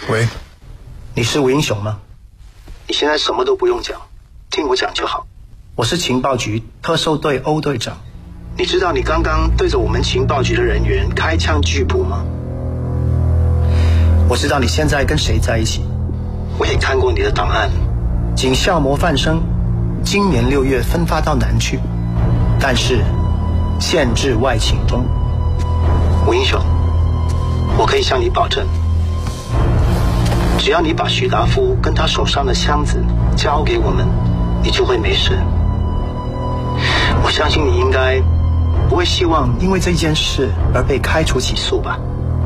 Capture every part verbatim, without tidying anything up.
喂， 你是吴英雄吗？你现在什么都不用讲，听我讲就好。我是情报局特搜队欧队长。你知道你刚刚对着我们情报局的人员开枪拒捕吗？我知道你现在跟谁在一起，我也看过你的档案。警校模范生今年六月分发到南去，但是限制外勤中。吴英雄，我可以向你保证，只要你把徐达夫跟他手上的箱子交给我们，你就会没事。我相信你应该不会希望因为这件事而被开除起诉吧？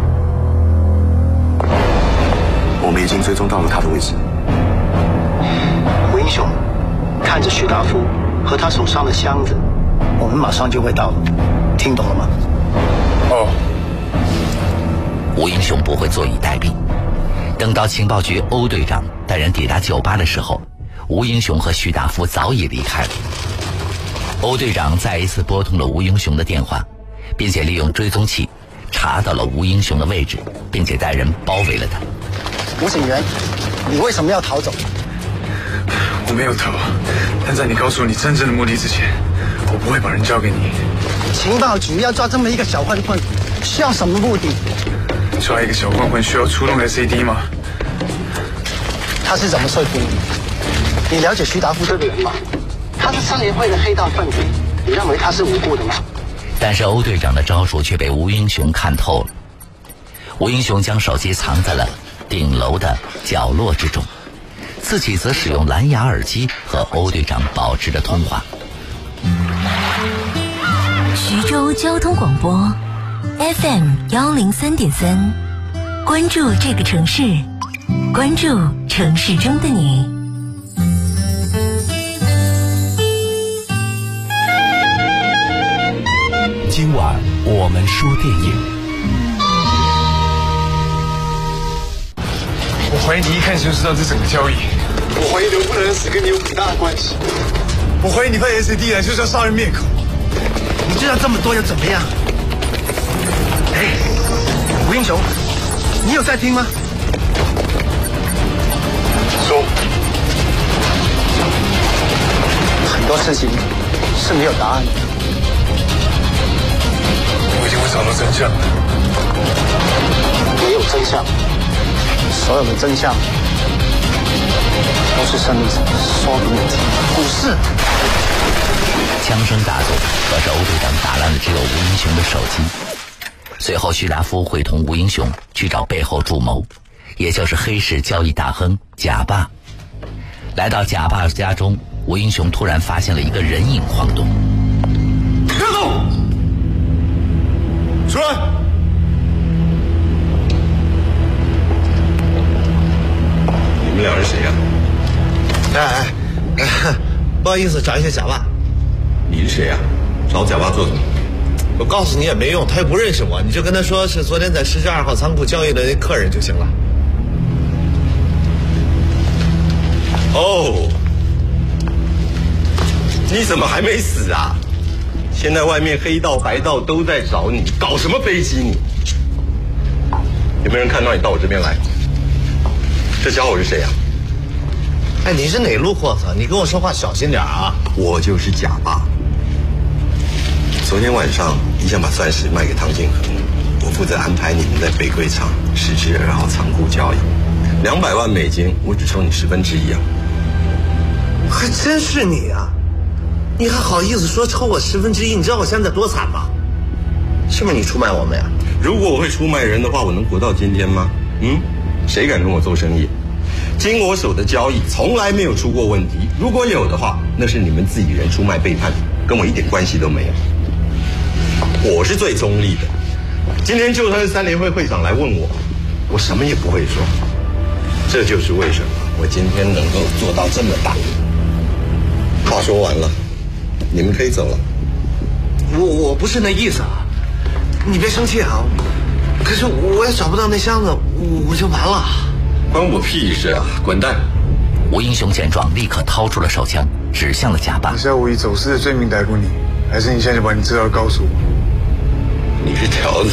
我们已经追踪到了他的位置。 吴英雄，看着徐达夫和他手上的箱子，我们马上就会到了，听懂了吗？ 哦。 吴英雄不会坐以待毙。等到情报局欧队长带人抵达酒吧的时候，吴英雄和徐达夫早已离开了。欧队长再一次拨通了吴英雄的电话，并且利用追踪器查到了吴英雄的位置，并且带人包围了他。 吴警员，你为什么要逃走？ 我没有逃，但在你告诉我你真正的目的之前，我不会把人交给你。 情报局要抓这么一个小混混，需要什么目的？ 抓一个小混混需要出动 S A D 吗？ 他是怎么说服你？你了解徐达夫这个人吗？他是三联会的黑道分子，你认为他是无辜的吗？ 但是欧队长的招数却被吴英雄看透了。吴英雄将手机藏在了顶楼的角落之中，自己则使用蓝牙耳机和欧队长保持着通话。 徐州交通广播 F M 幺零三点三，关注这个城市，关注城市中的你。 今晚我们说电影。 我怀疑你一开始就知道这整个交易。我怀疑刘夫人的死跟你有很大的关系。我怀疑你派 S A D 来就是要杀人灭口。 你知道这么多又怎么样？哎，吴英雄，你有在听吗？ 说。 很多事情是没有答案的。 我一定会找到真相的。 没有真相，所有的真相都是胜利者说给你听的故事。 枪声大作，可是欧队长打烂的只有吴英雄的手机。随后徐达夫会同吴英雄去找背后主谋，也就是黑市交易大亨贾爸。来到贾爸家中，吴英雄突然发现了一个人影晃动。 别动！出来！ 你们俩是谁呀、 啊？哎哎，不好意思，找一下贾爸。 你是谁呀、啊？找贾爸做什么？ 我告诉你也没用，他又不认识我，你就跟他说是昨天在十十二号仓库交易的那客人就行了。 哦，你怎么还没死啊？现在外面黑道白道都在找你，搞什么飞机你？有没有人看到你到我这边来？这家伙是谁呀、 啊？哎，你是哪路货色？你跟我说话小心点啊！ 我就是贾爸。昨天晚上你想把钻石卖给汤建恒，我负责安排你们在北柜厂十至二号仓库交易，两百万美金，我只抽你十分之一啊！ 还真是你啊！你还好意思说抽我十分之一？你知道我现在多惨吗？是不是你出卖我们呀？ 如果我会出卖人的话，我能活到今天吗？嗯，谁敢跟我做生意？经我手的交易从来没有出过问题，如果有的话，那是你们自己人出卖背叛，跟我一点关系都没有。我是最中立的，今天就算是三联会会长来问我，我什么也不会说。这就是为什么我今天能够做到这么大。话说完了，你们可以走了。 我我不是那意思啊，你别生气啊。可是我也找不到那箱子，我就完了。 关我屁事啊！滚蛋！ 吴英雄见状，立刻掏出了手枪，指向了贾爸。 是要我以走私的罪名逮捕你，还是你现在就把你资料告诉我？ 你是条子。